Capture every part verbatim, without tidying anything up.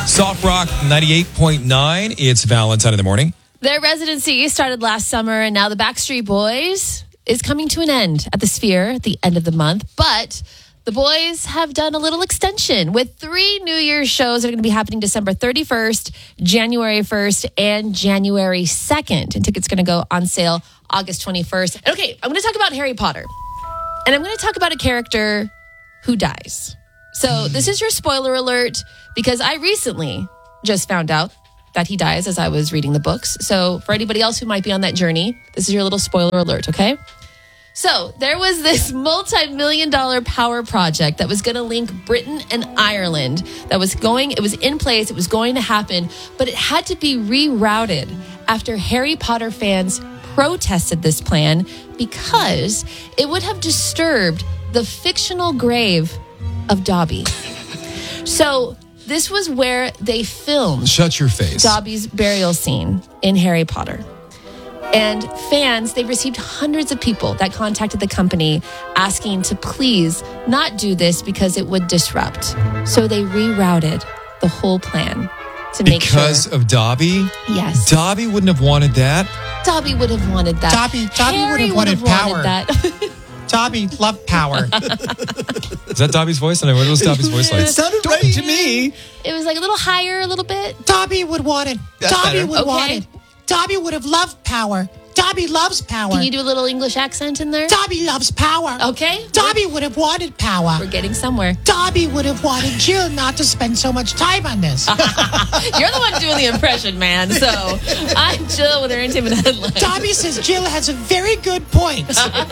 Soft Rock ninety-eight point nine. It's Valentine in the morning. Their residency started last summer, and now the Backstreet Boys is coming to an end at the Sphere at the end of the month. But the boys have done a little extension with three New Year's shows that are going to be happening December thirty-first, January first, and January second. And tickets are going to go on sale August twenty-first. And okay, I'm going to talk about Harry Potter. And I'm going to talk about a character who dies. So this is your spoiler alert, because I recently just found out that he dies as I was reading the books. So for anybody else who might be on that journey, this is your little spoiler alert, okay? So there was this multi-million dollar power project that was going to link Britain and Ireland that was going, it was in place, it was going to happen, but it had to be rerouted after Harry Potter fans protested this plan because it would have disturbed the fictional grave of Dobby. So this was where they filmed Shut your face. Dobby's burial scene in Harry Potter. And fans, they received hundreds of people that contacted the company asking to please not do this because it would disrupt. So they rerouted the whole plan to make Because sure. of Dobby? Yes. Dobby wouldn't have wanted that. Dobby would have wanted that. Dobby, Dobby would Harry have wanted would have power. wanted that. Dobby loved power. Is that Dobby's voice? I don't know. What was Dobby's voice like? It sounded right to me. It was like a little higher, a little bit. Dobby would want it. That's Dobby better. would Okay. want it. Dobby would have loved power. Dobby loves power. Can you do a little English accent in there? Dobby loves power. Okay. Dobby would have wanted power. We're getting somewhere. Dobby would have wanted Jill not to spend so much time on this. You're the one doing the impression, man. So I'm Jill with her intimate headline. Dobby says Jill has a very good point.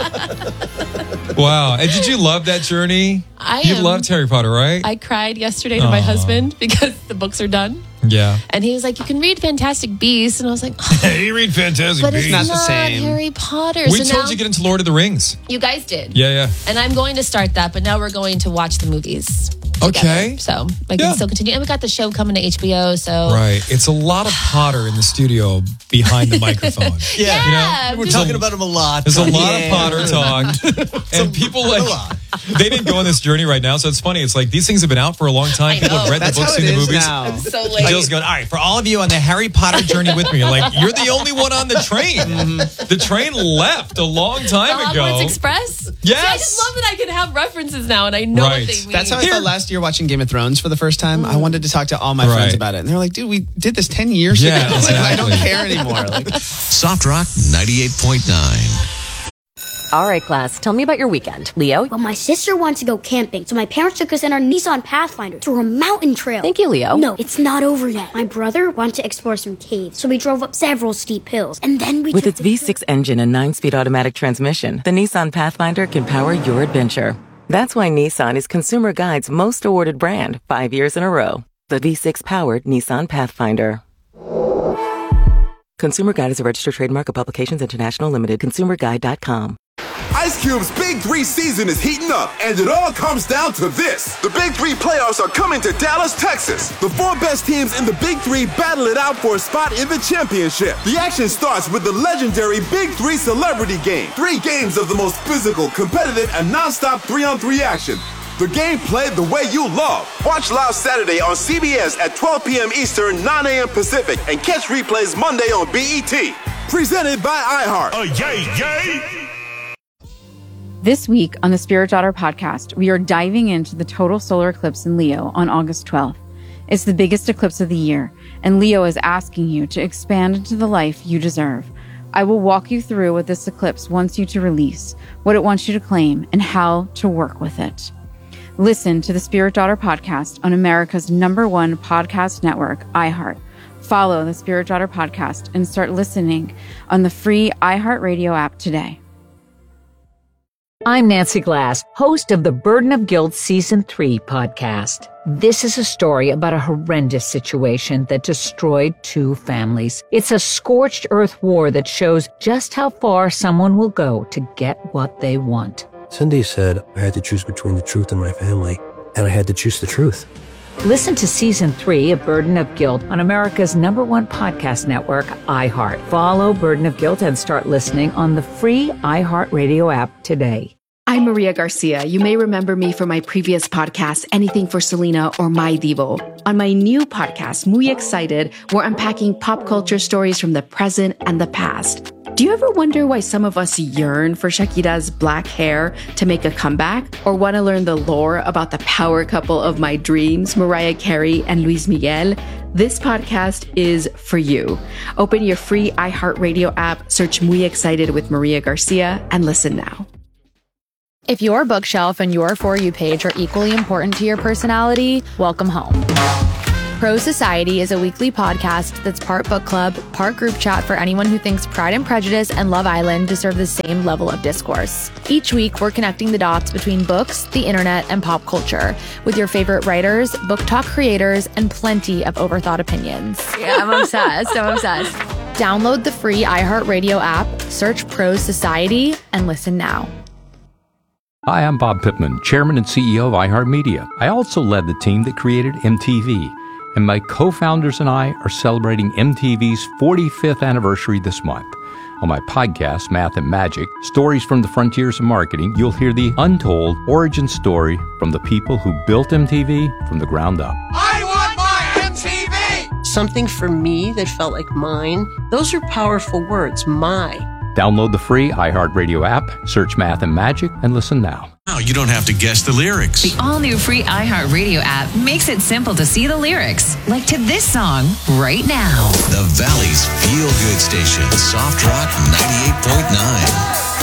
Wow. And did you love that journey? I You am- loved Harry Potter, right? I cried yesterday to my Aw. husband because the books are done. yeah. And he was like, you can read Fantastic Beasts. And I was like, oh, You read Fantastic but it's Beasts. not, Not the same. Harry Potter. We so told now, you to get into Lord of the Rings. you guys did. Yeah, yeah. And I'm going to start that, but now we're going to watch the movies together. Okay. So I can Yeah. still continue. And we got the show coming to H B O. So Right. It's a lot of Potter in the studio behind the microphone. Yeah. You know, Yeah, We're just- talking about him a lot. There's a lot Yeah. of Potter talk. And people like, they didn't go on this journey right now. So it's funny. It's like these things have been out for a long time. I People know. have read That's the books, how seen it the is movies. now. so late. Jill's going, all right, for all of you on the Harry Potter journey with me, like, you're the only one on the train. The train left a long time the ago. Hogwarts Express? Yes. See, I just love that I can have references now and I know Right. what they mean. That's how I Here. felt last year watching Game of Thrones for the first time. I wanted to talk to all my Right. friends about it. And they're like, dude, we did this ten years Yeah, ago. Like, I don't exactly. care anymore. Like, Soft Rock ninety-eight point nine. All right, class, tell me about your weekend. Leo? Well, my sister wants to go camping, so my parents took us in our Nissan Pathfinder to a mountain trail. Thank you, Leo. No, it's not over yet. My brother wanted to explore some caves, so we drove up several steep hills, and then we With took its the V six engine and nine-speed automatic transmission, the Nissan Pathfinder can power your adventure. That's why Nissan is Consumer Guide's most awarded brand, five years in a row. The V six-powered Nissan Pathfinder. Consumer Guide is a registered trademark of Publications International Limited. consumer guide dot com. Ice Cube's Big Three season is heating up, and it all comes down to this. The Big Three playoffs are coming to Dallas, Texas. The four best teams in the Big Three battle it out for a spot in the championship. The action starts with the legendary Big Three Celebrity Game. Three games of the most physical, competitive, and non-stop three-on-three action. The game played the way you love. Watch live Saturday on C B S at twelve p.m. Eastern, nine a.m. Pacific, and catch replays Monday on B E T. Presented by iHeart. Oh, yay, yay! This week on the Spirit Daughter podcast, we are diving into the total solar eclipse in Leo on August twelfth. It's the biggest eclipse of the year, and Leo is asking you to expand into the life you deserve. I will walk you through what this eclipse wants you to release, what it wants you to claim, and how to work with it. Listen to the Spirit Daughter podcast on America's number one podcast network, iHeart. Follow the Spirit Daughter podcast and start listening on the free iHeartRadio app today. I'm Nancy Glass, host of the Burden of Guilt Season three podcast. This is a story about a horrendous situation that destroyed two families. It's a scorched earth war that shows just how far someone will go to get what they want. Cindy said I had to choose between the truth and my family, and I had to choose the truth. Listen to Season three of Burden of Guilt on America's number one podcast network, iHeart. Follow Burden of Guilt and start listening on the free iHeartRadio app today. I'm Maria Garcia. You may remember me from my previous podcast, Anything for Selena or My Divo. On my new podcast, Muy Excited, we're unpacking pop culture stories from the present and the past. Do you ever wonder why some of us yearn for Shakira's black hair to make a comeback? Or want to learn the lore about the power couple of my dreams, Mariah Carey and Luis Miguel? This podcast is for you. Open your free iHeartRadio app, search Muy Excited with Maria Garcia, and listen now. If your bookshelf and your For You page are equally important to your personality, welcome home. Pro Society is a weekly podcast that's part book club, part group chat for anyone who thinks Pride and Prejudice and Love Island deserve the same level of discourse. Each week, we're connecting the dots between books, the internet, and pop culture with your favorite writers, book talk creators, and plenty of overthought opinions. Yeah, I'm obsessed. I'm obsessed. Download the free iHeartRadio app, search Pro Society, and listen now. Hi, I'm Bob Pittman, Chairman and C E O of iHeartMedia. I also led the team that created M T V. And my co-founders and I are celebrating M T V's forty-fifth anniversary this month. On my podcast, Math and Magic, Stories from the Frontiers of Marketing, you'll hear the untold origin story from the people who built M T V from the ground up. I want my M T V! Something for me that felt like mine. Those are powerful words, my. Download the free iHeartRadio app, search Math and Magic, and listen now. Now you don't have to guess the lyrics. The all-new free iHeartRadio app makes it simple to see the lyrics, like to this song right now. The Valley's feel-good station, Soft Rock ninety-eight point nine.